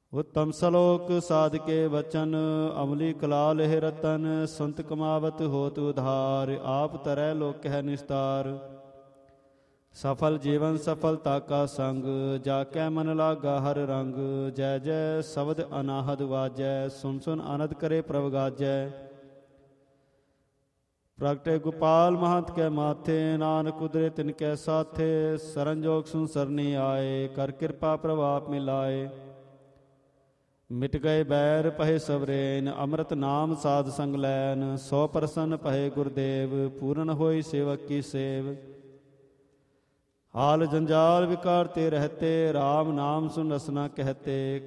उत्तम सलोक साधके वचन, अमली कलाल है रतन। संत कमावत होत उधार, आप तरह लोक है निस्तार। सफल जीवन सफलता का संग, जाकै मन लागा हर रंग। जय जय शब्द अनाहद वाजै, सुन सुन आनंद करे प्रभ गाजै। प्रगटे गोपाल महंत के माथे, नानक उदरे तिनके साथे। सरनजोग सुन सरनी आए, कर कृपा प्रभाप मिलाए। मिट गए बैर पहे सबरेन, अमृत नाम साध संग लैन। सौ प्रसन्न पहे गुरुदेव, पूर्ण होई सेवक की सेव। हाल जंजाल विकारते रहते, राम नाम सुन रसना कहते।